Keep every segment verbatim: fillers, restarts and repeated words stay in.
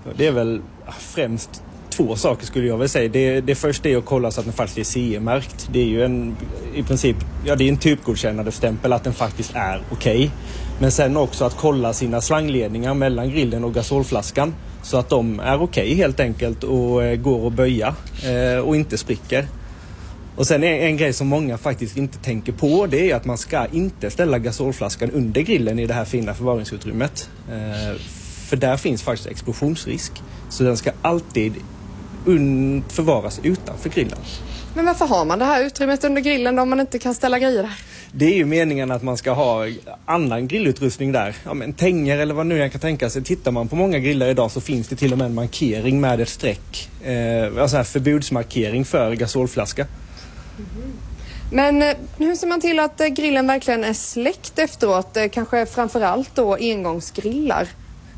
Det är väl främst två saker skulle jag väl säga. Det, det första är att kolla så att den faktiskt är C E-märkt. Det är ju en, i princip, ja det är en typgodkännande stämpel att den faktiskt är okej. Okay. Men sen också att kolla sina slangledningar mellan grillen och gasolflaskan så att de är okej okay, helt enkelt och eh, går att böja eh, och inte spricker. Och sen är en grej som många faktiskt inte tänker på, det är att man ska inte ställa gasolflaskan under grillen i det här fina förvaringsutrymmet. Eh, för där finns faktiskt explosionsrisk. Så den ska alltid un- förvaras utanför grillen. Men varför har man det här utrymmet under grillen om man inte kan ställa grejer där? Det är ju meningen att man ska ha annan grillutrustning där. Ja, men tänger eller vad nu jag kan tänka sig. Tittar man på många grillar idag så finns det till och med en markering med ett streck. Eh, alltså en förbudsmarkering för gasolflaska. Mm. Men eh, hur ser man till att eh, grillen verkligen är släckt efteråt? Eh, kanske framförallt då engångsgrillar?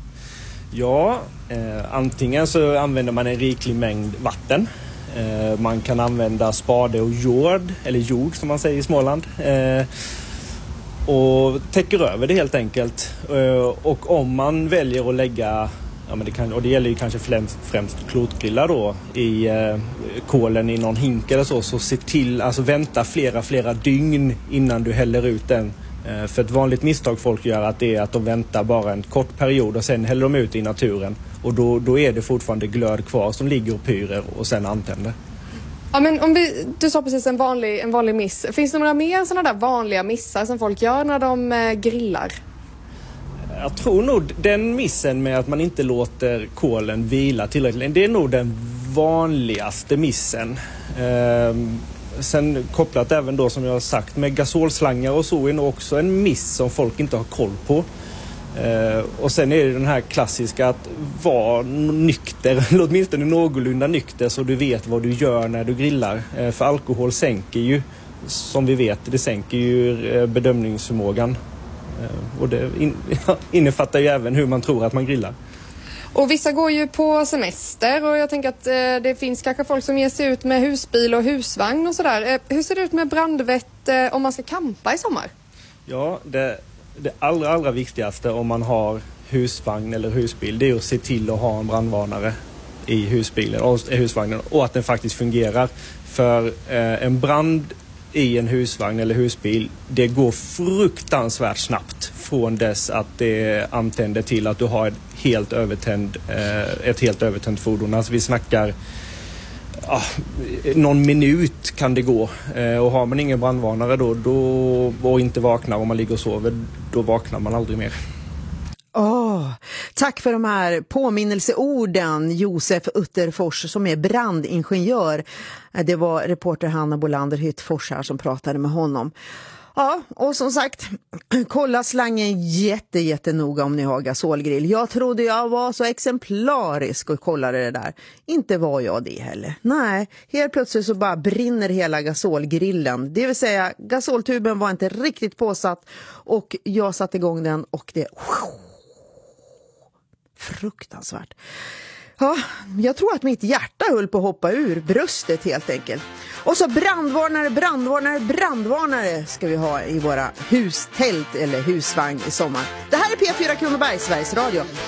Ja, eh, antingen så använder man en riklig mängd vatten. Eh, man kan använda spade och jord, eller jord som man säger i Småland. Eh, och täcker över det helt enkelt. Eh, och om man väljer att lägga, ja, men det kan, och det gäller ju kanske främst, främst klotgrillar då, i eh, kolen i någon hink eller så, så se till, alltså vänta flera, flera dygn innan du häller ut den. För ett vanligt misstag folk gör att det är att de väntar bara en kort period och sen häller de ut i naturen. Och då, då är det fortfarande glöd kvar som ligger och pyrer och sen antänder. Ja, men om vi, du sa precis en vanlig, en vanlig miss. Finns det några mer sådana där vanliga missar som folk gör när de eh, grillar? Jag tror nog den missen med att man inte låter kolen vila tillräckligt, det är nog den vanligaste missen. Ehm, Sen kopplat även då som jag har sagt med gasolslangar och så är nog också en miss som folk inte har koll på. Eh, och sen är det den här klassiska att vara nykter, eller åtminstone någorlunda nykter så du vet vad du gör när du grillar. Eh, för alkohol sänker ju, som vi vet, det sänker ju eh, bedömningsförmågan. Eh, och det in, innefattar ju även hur man tror att man grillar. Och vissa går ju på semester och jag tänker att eh, det finns kanske folk som ger sig ut med husbil och husvagn och sådär. Eh, hur ser det ut med brandvett eh, om man ska campa i sommar? Ja, det, det allra, allra viktigaste om man har husvagn eller husbil, det är att se till att ha en brandvarnare i husbilen och husvagnen och att den faktiskt fungerar. För eh, en brand i en husvagn eller husbil, det går fruktansvärt snabbt från dess att det antänder till att du har ett helt övertänd, ett helt övertänd fordon. Alltså vi snackar ah, någon minut kan det gå. Och har man ingen brandvarnare då, då och inte vaknar om man ligger och sover, då vaknar man aldrig mer. Oh, tack för de här påminnelseorden, Josef Utterfors som är brandingenjör. Det var reporter Hanna Bolander Hyttfors här som pratade med honom. Ja, och som sagt, kolla slangen jätte, jättenoga om ni har gasolgrill. Jag trodde jag var så exemplarisk och kollade det där. Inte var jag det heller. Nej, helt plötsligt så bara brinner hela gasolgrillen. Det vill säga, gasoltuben var inte riktigt påsatt och jag satte igång den och det... Fruktansvärt. Ja, jag tror att mitt hjärta höll på att hoppa ur bröstet helt enkelt. Och så brandvarnare, brandvarnare, brandvarnare ska vi ha i våra hustält eller husvagn i sommar. Det här är P fyra Kronoberg, Sveriges Radio.